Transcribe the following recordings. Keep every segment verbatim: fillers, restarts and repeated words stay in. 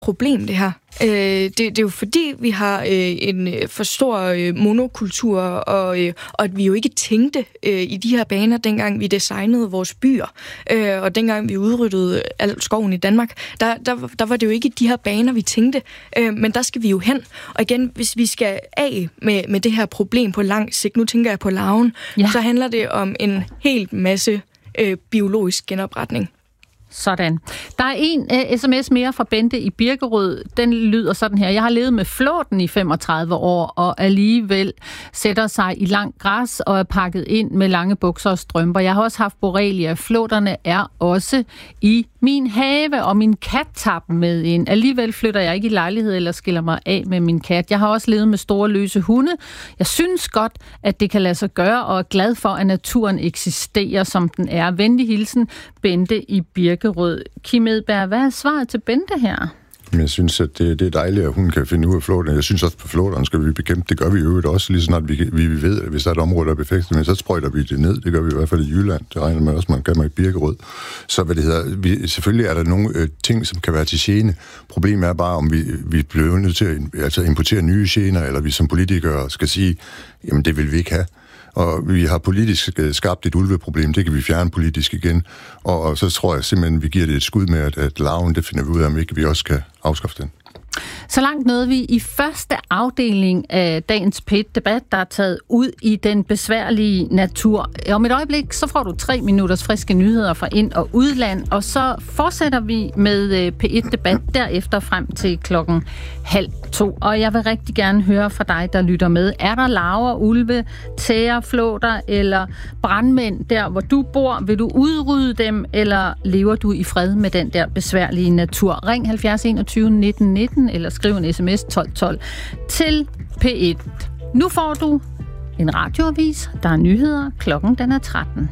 problem, det her. Øh, det, det er jo fordi, vi har øh, en for stor øh, monokultur, og, øh, og at vi jo ikke tænkte øh, i de her baner, dengang vi designede vores byer, øh, og dengang vi udryddede al skoven i Danmark, der, der, der var det jo ikke de her baner, vi tænkte, øh, men der skal vi jo hen. Og igen, hvis vi skal af med, med det her problem på lang sigt, nu tænker jeg på larven, ja. så handler det om en helt masse øh, biologisk genopretning. Sådan. Der er en uh, sms mere fra Bente i Birkerød. Den lyder sådan her. Jeg har levet med flåten i femogtredive år, og alligevel sætter sig i langt græs og er pakket ind med lange bukser og strømper. Jeg har også haft borrelia. Flåterne er også i min have, og min kat tager dem med ind. Alligevel flytter jeg ikke i lejlighed eller skiller mig af med min kat. Jeg har også levet med store løse hunde. Jeg synes godt, at det kan lade sig gøre, og er glad for, at naturen eksisterer, som den er. Venlig hilsen, Bente i Birkerød. Kim Edberg, hvad er svaret til Bente her? Jeg synes, at det, det er dejligt, at hun kan finde ud af flåterne. Jeg synes også, på flåterne skal vi bekæmpe. Det gør vi jo også, lige snart vi, vi, vi ved, at hvis der er et område, der er befæstet, men så sprøjter vi det ned. Det gør vi i hvert fald i Jylland. Det regner man også, man kan med et Birkerød. Så hvad det hedder, vi, selvfølgelig er der nogle øh, ting, som kan være til gene. Problemet er bare, om vi, vi bliver nødt til at altså, importere nye gener, eller vi som politikere skal sige, jamen det vil vi ikke have. Og vi har politisk skabt et ulveproblem, det kan vi fjerne politisk igen. Og, og så tror jeg simpelthen, at vi giver det et skud med, at, at larven, det finder vi ud af, om ikke vi også kan afskaffe den. Så langt nåede vi i første afdeling af dagens P et-debat, der er taget ud i den besværlige natur. Om et øjeblik, så får du tre minutters friske nyheder fra ind- og udland, og så fortsætter vi med P et-debat derefter frem til klokken halv to. Og jeg vil rigtig gerne høre fra dig, der lytter med. Er der larver, ulve, tæger, flåter eller brandmænd der, hvor du bor? Vil du udrydde dem, eller lever du i fred med den der besværlige natur? Ring halvfjerds enogtyve nitten nitten eller skriv en sms tolv tolv til P et. Nu får du en radioavis, der er nyheder, klokken den er tretten.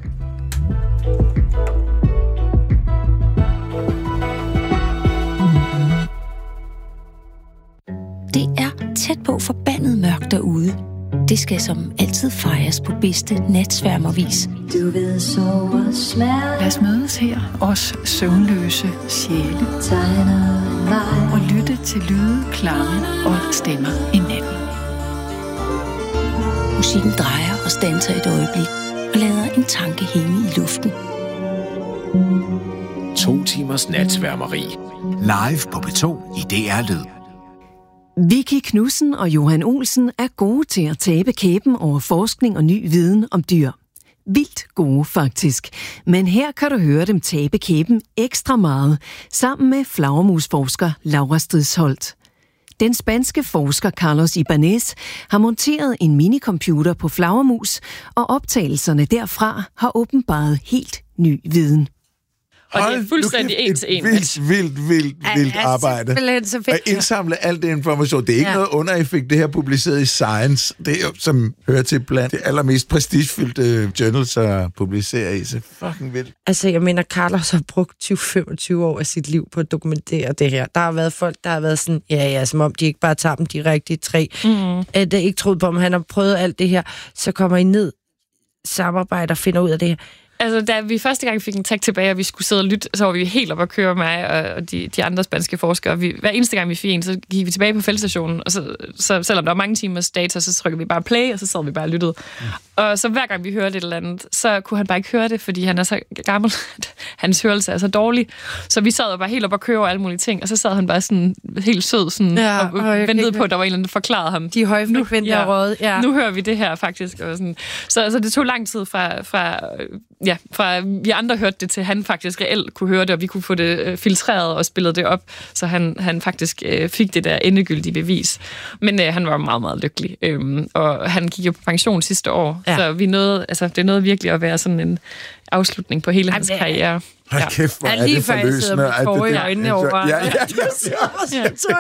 Det er tæt på forbandet mørkt derude. Det skal som altid fejres på bedste natsværmervis. Du ved, sover smerte. Lad os mødes her, os søvnløse sjæle, og lytte til lyde, klange og stemmer i natten. Musikken drejer og standser et øjeblik, og lader en tanke hænge i luften. To timers natsværmeri. Live på P to i D R Lyd. Vicky Knudsen og Johan Olsen er gode til at tabe kæben over forskning og ny viden om dyr. Vildt gode, faktisk. Men her kan du høre dem tabe kæben ekstra meget, sammen med flagermusforsker Laura Stridsholt. Den spanske forsker Carlos Ibanez har monteret en minicomputer på flagermus, og optagelserne derfra har åbenbaret helt ny viden. Og det er fuldstændig en til en. Vildt, vildt, vildt, vildt arbejde. At indsamle al den information. Det er ikke ja. noget undereffekt, det her publiceret i Science. Det er jo, som hører til blandt det allermest prestigefyldte journals at publicere i. Så fucking vildt. Altså, jeg mener, Carlos har brugt tyve til femogtyve år af sit liv på at dokumentere det her. Der har været folk, der har været sådan, ja, ja, som om de ikke bare tager dem de rigtige tre. Mm. At der ikke troede på, om han har prøvet alt det her. Så kommer I ned, samarbejder og finder ud af det her. Altså, da vi første gang fik en tag tilbage, og vi skulle sidde og lytte, så var vi helt op at køre mig og de, de andre spanske forskere. Vi, hver eneste gang vi fik en, så gik vi tilbage på feltstationen, og så, så selvom der var mange timers data, så trykkede vi bare play, og så sad vi bare og lyttede. Mm. Og så hver gang vi hørte et eller andet, så kunne han bare ikke høre det, fordi han er så gammel, hans hørelse er så dårlig. Så vi sad bare helt op at køre over alle mulige ting, og så sad han bare sådan helt sød sådan, ja, og, og ventede på, at der var en eller anden, der forklarede ham. De højfrekvente ja, råd. Ja. Nu hører vi det her faktisk. Og sådan. Så, så det tog lang tid fra... fra Ja, fra vi andre hørte det til, han faktisk reelt kunne høre det, og vi kunne få det øh, filtreret og spillet det op, så han, han faktisk øh, fik det der endegyldige bevis. Men øh, han var meget, meget lykkelig. Øhm, og han gik jo på pension sidste år, ja. så vi nåede, altså, det nåede virkelig at være sådan en afslutning på hele hans karriere. Hold kæft, hvor er det forløsende. Jeg lige før i øjnene over. Ja, ja, ja. Jeg ser også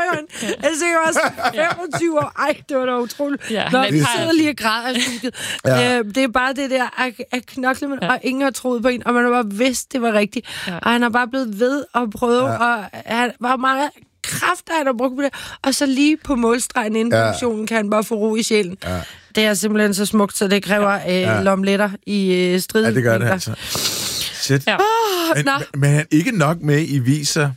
også femogtyve år. Ej, det var da utroligt. Ja, Nå, vi sidder lige og græder. Ja. Det er bare det der at knokle, men, ja. og ingen har troet på en, og man har bare vidst, det var rigtigt. Ja. Og han har bare blevet ved at prøve, ja. og han var meget kræfter, han har brugt på det, og så lige på målstregen inden ja. pensionen kan han bare få ro i sjælen. Ja. Det er simpelthen så smukt, så det kræver ja. øh, lomletter i øh, strid. Ja, det gør det altså. Shit. Ja. Oh, men, men han ikke nok med, I viser,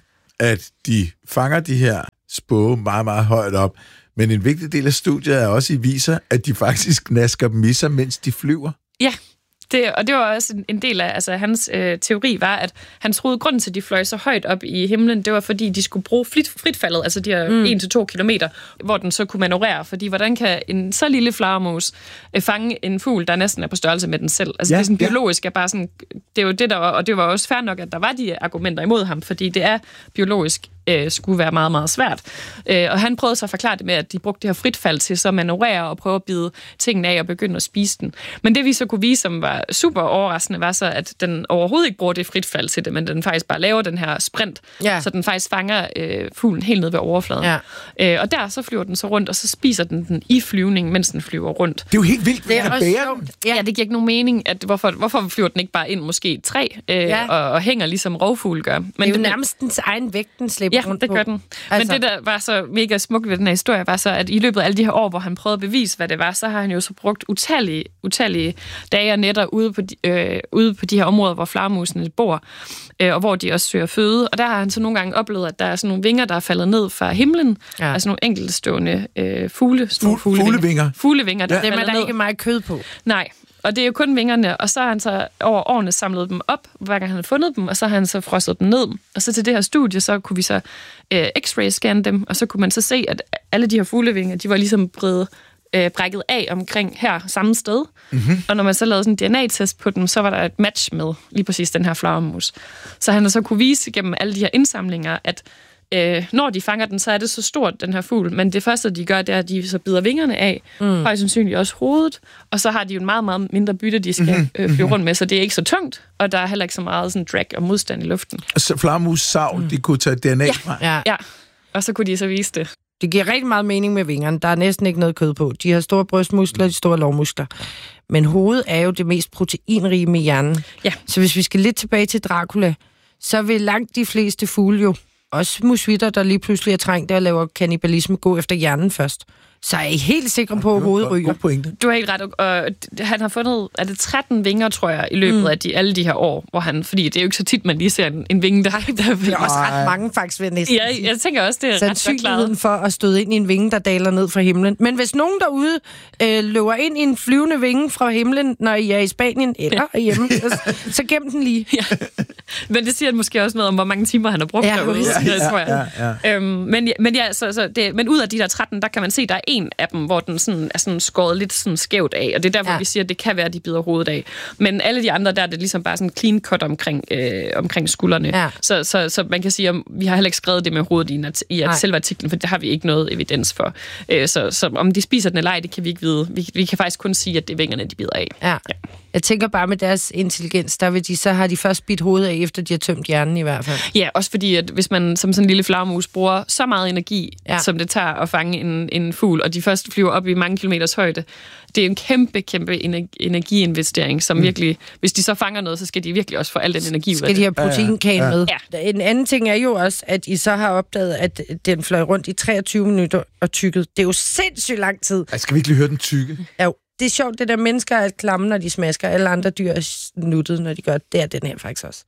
at de fanger de her spåge meget, meget højt op. Men en vigtig del af studiet er også, at I viser, at de faktisk nasker dem i sig, mens de flyver. Ja. Det, og det var også en, en del af altså, hans øh, teori, var, at han troede, at grunden til, at de fløj så højt op i himlen, det var, fordi de skulle bruge frit, fritfaldet, altså de her mm. en til to kilometer, hvor den så kunne manøvrere. Fordi hvordan kan en så lille flagermus øh, fange en fugl, der næsten er på størrelse med den selv? Altså ja, det er sådan biologisk, ja. er bare sådan, det er jo det, der var, og det var også fair nok, at der var de argumenter imod ham, fordi det er biologisk øh, skulle være meget, meget svært. Øh, og han prøvede så at forklare det med, at de brugte det her fritfald til så at manøvrere og prøve at bide tingene af og begynde at spise den. Men det vi så kunne vise, som var super overraskende, var så, at den overhovedet ikke bruger det fritfald til det, men den faktisk bare laver den her sprint, ja. så den faktisk fanger øh, fuglen helt ned ved overfladen. Ja. Øh, og der så flyver den så rundt, og så spiser den den i flyvning, mens den flyver rundt. Det er jo helt vildt, det er at bære den. Ja, det giver ikke nogen mening, at hvorfor, hvorfor flyver den ikke bare ind måske et træ, øh, ja. og, og hænger ligesom rovfugl gør. Men det er jo den, nærmest dens egen vægt, den slipper ja, rundt det på. gør den. Altså. Men det, der var så mega smukt ved den her historie, var så, at i løbet af alle de her år, hvor han prøvede at bevise, hvad det var, så har han jo så brugt utallige, utallige dage og nætter ude på, de, øh, ude på de her områder, hvor flagermusene bor, øh, og hvor de også søger føde. Og der har han så nogle gange oplevet, at der er sådan nogle vinger, der er faldet ned fra himlen, ja. altså nogle enkeltstående øh, fugle, Fu- fuglevinger. Fuglevinger, der ja. er faldet ned. Dem er der ikke meget kød på. Nej. Og det er jo kun vingerne, og så har han så over årene samlet dem op, hver gang han har fundet dem, og så har han så frosset dem ned. Og så til det her studie, så kunne vi så øh, x-ray-scanne dem, og så kunne man så se, at alle de her fuglevinger, de var ligesom bredt øh, brækket af omkring her samme sted. Mm-hmm. Og når man så lavede sådan en D N A-test på dem, så var der et match med lige præcis den her flagermus. Så han har så kunne vise gennem alle de her indsamlinger, at Øh, når de fanger den, så er det så stort, den her fugl. Men det første, de gør, det er, at de så bider vingerne af, mm. højst sandsynligt også hovedet, og så har de jo en meget, meget mindre bytte, de skal mm-hmm. øh, flyve rundt med, så det er ikke så tungt, og der er heller ikke så meget sådan, drag og modstand i luften. Så flagermus-savl, mm. de kunne tage D N A fra? Ja. ja, og så kunne de så vise det. Det giver rigtig meget mening med vingerne. Der er næsten ikke noget kød på. De har store brystmuskler, de store lårmuskler. Men hovedet er jo det mest proteinrige med hjernen. Ja. Så hvis vi skal lidt tilbage til Dracula, så vil langt de fleste fugle jo, også musvitter, der lige pludselig er trængt og laver kannibalisme, gå efter hjernen først. Så er I helt sikre på, at hovedet ryger? Du har helt ret. Og han har fundet, er det tretten vinger, tror jeg, i løbet mm. af de, alle de her år, hvor han, fordi det er jo ikke så tit, man lige ser en, en vinge, der... Nej, det er også ret mange faktisk, vil jeg næsten ja, jeg tænker også, det er ret klart. Sandsynligheden for at støde ind i en vinge, der daler ned fra himlen. Men hvis nogen derude øh, løber ind i en flyvende vinge fra himlen, når I er i Spanien eller ja. hjemme, så, så gem den lige. Ja. Men det siger måske også noget om, hvor mange timer han har brugt ja, derude, ja, ja, tror jeg. Ja, ja. Øhm, men, men, ja, så, så det, men ud af de der tretten, der kan man se, der er en af dem, hvor den sådan, er sådan skåret lidt sådan skævt af, og det er derfor, ja. vi siger, at det kan være, at de bider hovedet af. Men alle de andre, der er det ligesom bare sådan clean cut omkring, øh, omkring skuldrene. Ja. Så, så, så man kan sige, at vi har heller ikke skrevet det med hovedet i, at, i at selve artiklen, for det har vi ikke noget evidens for. Øh, så, så om de spiser den eller ej, det kan vi ikke vide. Vi, vi kan faktisk kun sige, at det er vingerne, de bider af. Ja. Ja. Jeg tænker bare med deres intelligens, der vil de, så har de først bidt hovedet af, efter de har tømt hjernen i hvert fald. Ja, også fordi, at hvis man som sådan en lille flagermus bruger så meget energi, ja. som det tager at fange en, en fugl, og de først flyver op i mange kilometers højde, det er en kæmpe, kæmpe energiinvestering, som mm. virkelig, hvis de så fanger noget, så skal de virkelig også få al den energi ud af det. Skal de have proteinkagen med. Ja. En anden ting er jo også, at I så har opdaget, at den fløj rundt i treogtyve minutter og tykket. Det er jo sindssygt lang tid. Ej, skal vi ikke lige høre den tykke? Ja, det er sjovt, det der mennesker er klamme, når de smasker. Alle andre dyr er nuttet, når de gør det. Det er den her faktisk også.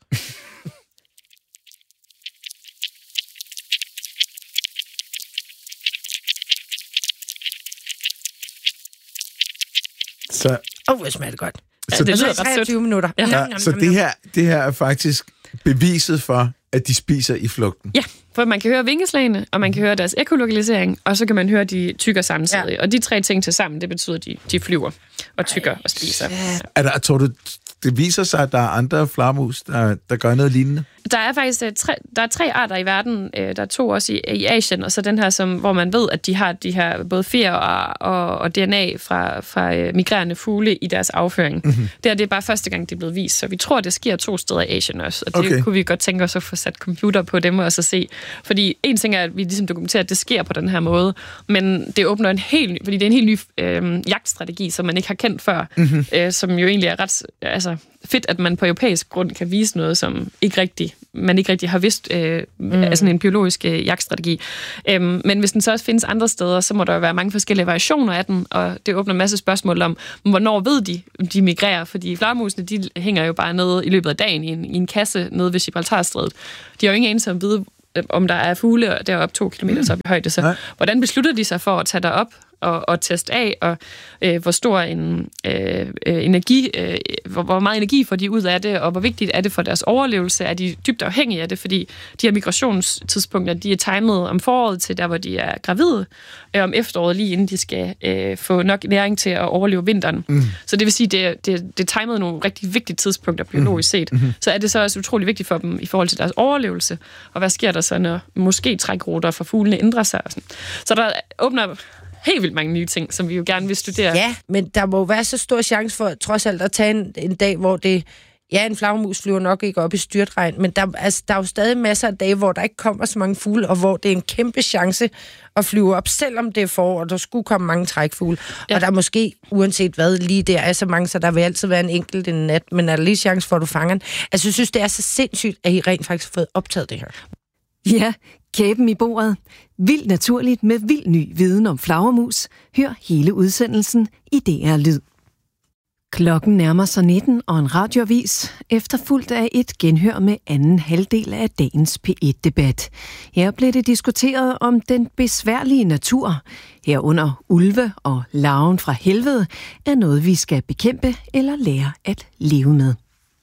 Så... Åh, oh, det smager det godt. Så ja, det lyder treogtyve minutter. Ja. Ja, så det her, det her er faktisk beviset for, at de spiser i flugten. Ja, for man kan høre vingeslagene, og man kan høre deres ekolokalisering, og så kan man høre, at de tykker samtidig. Ja. Og de tre ting til sammen, det betyder, at de, de flyver og tykker Ej, og spiser. Ja. Er der, tror du, det viser sig, at der er andre flagermus, der, der gør noget lignende? Der er faktisk uh, tre, der er tre arter i verden. Uh, der er to også i, i Asien, og så den her, som, hvor man ved, at de har de her både fjer og, og, og D N A fra, fra uh, migrerende fugle i deres afføring. Mm-hmm. Det, er, det er bare første gang, det er blevet vist, så vi tror, det sker to steder i Asien også. Og det okay. kunne vi godt tænke os at få sat computer på dem og så se. Fordi en ting er, at vi ligesom dokumenterer, at det sker på den her måde, men det åbner en helt, fordi det er en helt ny øh, jagtstrategi, som man ikke har kendt før, mm-hmm. øh, som jo egentlig er ret altså, fedt, at man på europæisk grund kan vise noget, som ikke rigtig, man ikke rigtig har vidst, øh, mm. altså en biologisk øh, jagtstrategi. Øhm, men hvis den så også findes andre steder, så må der jo være mange forskellige variationer af den, og det åbner en masse spørgsmål om, hvornår ved de, de migrerer, fordi flagermusene, de hænger jo bare nede i løbet af dagen i en, i en kasse nede ved Gibraltarstrædet. De har jo ingen anelse om, vide, om der er fugle deroppe to kilometer op i højde. Så Nej. hvordan beslutter de sig for at tage derop og, og teste af, og øh, hvor stor en øh, energi, øh, hvor, hvor meget energi får de ud af det, og hvor vigtigt er det for deres overlevelse? Er de dybt afhængige af det? Fordi de her migrationstidspunkter, de er timet om foråret til der, hvor de er gravide, øh, om efteråret lige inden de skal øh, få nok næring til at overleve vinteren. Mm. Så det vil sige, det, det, det er timet nogle rigtig vigtige tidspunkter biologisk set. Mm-hmm. Så er det så også utrolig vigtigt for dem i forhold til deres overlevelse, og hvad sker der så, når måske trækruter for fuglene ændrer sig? Og sådan. Så der åbner helt vildt mange nye ting, som vi jo gerne vil studere. Ja, men der må være så stor chance for trods alt at tage en, en dag, hvor det... Ja, en flagermus flyver nok ikke op i styrtregn, men der, altså, der er jo stadig masser af dage, hvor der ikke kommer så mange fugle, og hvor det er en kæmpe chance at flyve op, selvom det er forår, og der skulle komme mange trækfugle. Ja. Og der er måske, uanset hvad, lige der er så mange, så der vil altid være en enkelt en nat, men er der lige chance for, at du fanger den? Altså, jeg synes, det er så sindssygt, at I rent faktisk har fået optaget det her. Ja, kæben i bordet. Vildt naturligt med vild ny viden om flagermus. Hør hele udsendelsen i D R Lyd. Klokken nærmer sig nitten, og en radioavis, efterfulgt af et genhør med anden halvdel af dagens P et-debat. Her blev det diskuteret om den besværlige natur. Herunder ulve og larven fra helvede er noget, vi skal bekæmpe eller lære at leve med.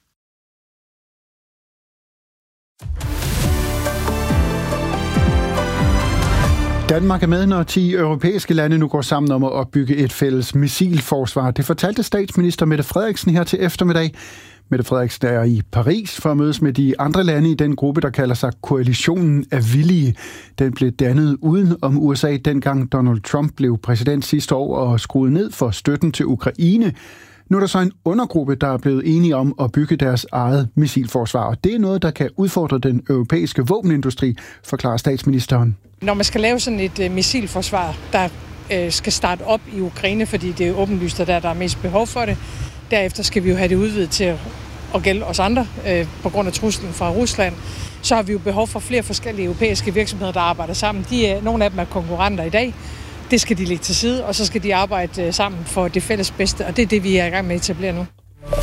Danmark er med, når ti europæiske lande nu går sammen om at opbygge et fælles missilforsvar. Det fortalte statsminister Mette Frederiksen her til eftermiddag. Mette Frederiksen er i Paris for at mødes med de andre lande i den gruppe, der kalder sig Koalitionen af Villige. Den blev dannet uden om U S A, dengang Donald Trump blev præsident sidste år og skruede ned for støtten til Ukraine. Nu er der så en undergruppe, der er blevet enige om at bygge deres eget missilforsvar. Og det er noget, der kan udfordre den europæiske våbenindustri, forklarer statsministeren. Når man skal lave sådan et uh, missilforsvar, der uh, skal starte op i Ukraine, fordi det er åbenlyst, at der, der er mest behov for det. Derefter skal vi jo have det udvidet til at, at gælde os andre uh, på grund af truslen fra Rusland. Så har vi jo behov for flere forskellige europæiske virksomheder, der arbejder sammen. De, uh, nogle af dem er konkurrenter i dag. Det skal de lægge til side, og så skal de arbejde uh, sammen for det fælles bedste. Og det er det, vi er i gang med at etablere nu.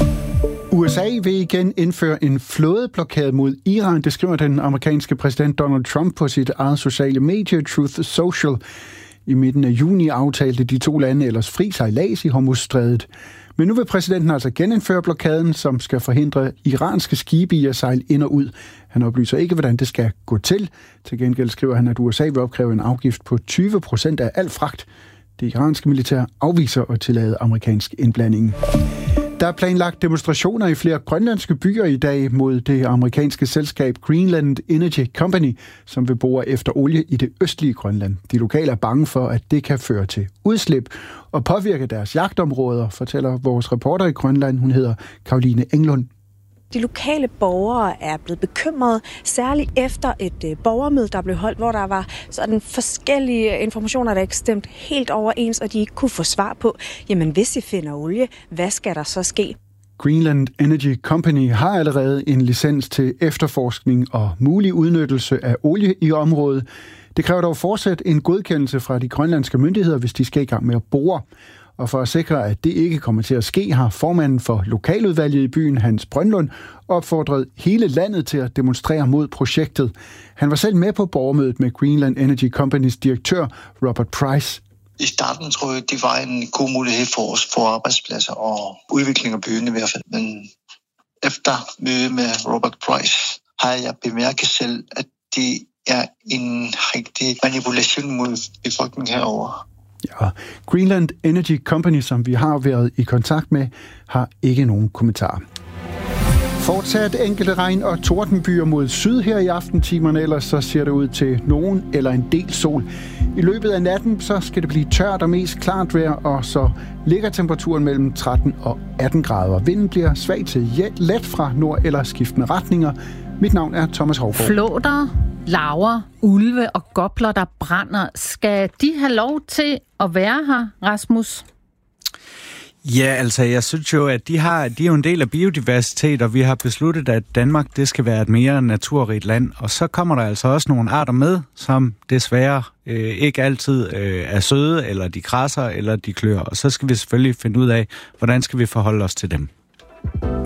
U S A vil igen indføre en flådeblokade mod Iran, det skriver den amerikanske præsident Donald Trump på sit eget sociale medie Truth Social. I midten af juni aftalte de to lande ellers fri sejlads i Hormuzstrædet. Men nu vil præsidenten altså genindføre blokaden, som skal forhindre iranske skibe i at sejle ind og ud. Han oplyser ikke, hvordan det skal gå til. Til gengæld skriver han, at U S A vil opkræve en afgift på tyve procent af al fragt. Det iranske militær afviser at tillade amerikansk indblanding. Der er planlagt demonstrationer i flere grønlandske byer i dag mod det amerikanske selskab Greenland Energy Company, som vil bore efter olie i det østlige Grønland. De lokale er bange for, at det kan føre til udslip og påvirke deres jagtområder, fortæller vores reporter i Grønland. Hun hedder Karoline Englund. De lokale borgere er blevet bekymrede, særligt efter et borgermøde, der blev holdt, hvor der var sådan forskellige informationer, der ikke stemte helt overens, og de ikke kunne få svar på, jamen hvis I finder olie, hvad skal der så ske? Greenland Energy Company har allerede en licens til efterforskning og mulig udnyttelse af olie i området. Det kræver dog fortsat en godkendelse fra de grønlandske myndigheder, hvis de skal i gang med at bore. Og for at sikre, at det ikke kommer til at ske, har formanden for lokaludvalget i byen, Hans Brøndlund, opfordret hele landet til at demonstrere mod projektet. Han var selv med på borgermødet med Greenland Energy Companys direktør, Robert Price. I starten tror jeg, det var en god mulighed for os for arbejdspladser og udvikling af byen i hvert fald. Men efter mødet med Robert Price har jeg bemærket selv, at det er en rigtig manipulation mod befolkningen herovre. Ja, Greenland Energy Company, som vi har været i kontakt med, har ikke nogen kommentar. Fortsat enkelte regn- og tordenbyer mod syd her i aftentimerne, ellers så ser det ud til nogen eller en del sol. I løbet af natten så skal det blive tørt og mest klart vejr, og så ligger temperaturen mellem tretten og atten grader. Vinden bliver svag til let fra nord- eller skiftende retninger. Mit navn er Thomas Hovgaard. Flåter, laver, ulve og gopler, der brænder. Skal de have lov til at være her, Rasmus? Ja, altså jeg synes jo, at de, har, de er jo en del af biodiversitet, og vi har besluttet, at Danmark det skal være et mere naturrigt land. Og så kommer der altså også nogle arter med, som desværre øh, ikke altid øh, er søde, eller de krasser, eller de klør. Og så skal vi selvfølgelig finde ud af, hvordan skal vi forholde os til dem.